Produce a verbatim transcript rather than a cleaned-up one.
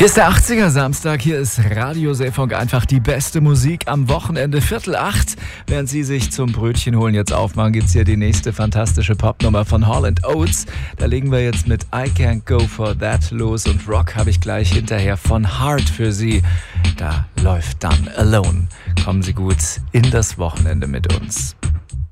Hier ist der achtziger Samstag, hier ist Radio Seefunk, einfach die beste Musik am Wochenende, Viertel acht. Während Sie sich zum Brötchen holen jetzt aufmachen, gibt's hier die nächste fantastische Popnummer von Hall and Oates. Da legen wir jetzt mit I Can't Go For That los und Rock habe ich gleich hinterher von Heart für Sie. Da läuft dann Alone. Kommen Sie gut in das Wochenende mit uns.